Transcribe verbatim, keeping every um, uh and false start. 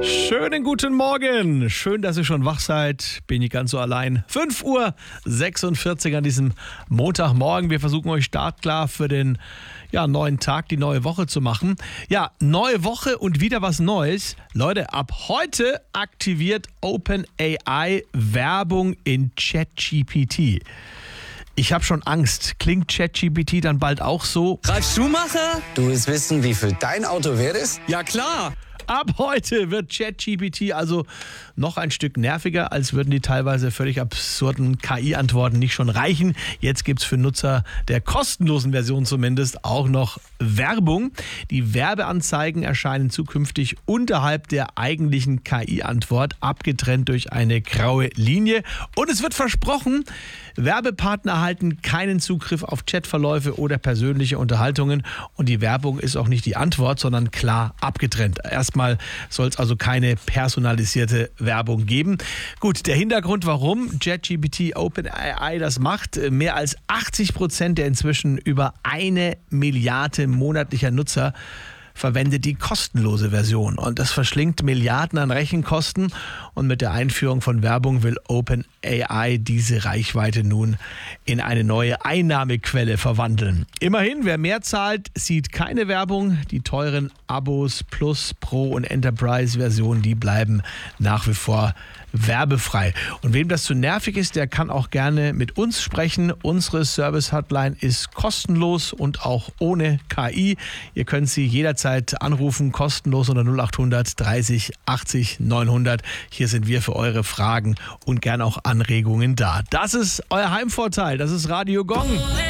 Schönen guten Morgen. Schön, dass ihr schon wach seid. Bin nicht ganz so allein. fünf Uhr sechsundvierzig an diesem Montagmorgen. Wir versuchen euch startklar für den ja, neuen Tag, die neue Woche zu machen. Ja, neue Woche und wieder was Neues. Leute, ab heute aktiviert OpenAI Werbung in ChatGPT. Ich habe schon Angst. Klingt ChatGPT dann bald auch so? Ralf Schumacher? Du willst wissen, wie viel dein Auto wert ist? Ja klar. Ab heute wird ChatGPT also noch ein Stück nerviger, als würden die teilweise völlig absurden K I-Antworten nicht schon reichen. Jetzt gibt es für Nutzer der kostenlosen Version zumindest auch noch Werbung. Die Werbeanzeigen erscheinen zukünftig unterhalb der eigentlichen K I-Antwort, abgetrennt durch eine graue Linie. Und es wird versprochen, Werbepartner erhalten keinen Zugriff auf Chatverläufe oder persönliche Unterhaltungen. Und die Werbung ist auch nicht die Antwort, sondern klar abgetrennt. Erstmal soll es also keine personalisierte Werbung geben. Gut, der Hintergrund, warum ChatGPT OpenAI das macht: Mehr als achtzig Prozent der inzwischen über eine Milliarde monatlicher Nutzer verwendet die kostenlose Version. Und das verschlingt Milliarden an Rechenkosten. Und mit der Einführung von Werbung will OpenAI diese Reichweite nun in eine neue Einnahmequelle verwandeln. Immerhin, wer mehr zahlt, sieht keine Werbung. Die teuren Abos Plus, Pro und Enterprise-Versionen, die bleiben nach wie vor werbefrei. Und wem das zu nervig ist, der kann auch gerne mit uns sprechen. Unsere Service-Hotline ist kostenlos und auch ohne K I. Ihr könnt sie jederzeit anrufen, kostenlos unter null acht hundert dreißig achtzig neunhundert. Hier sind wir für eure Fragen und gerne auch Anregungen da. Das ist euer Heimvorteil. Das ist Radio Gong.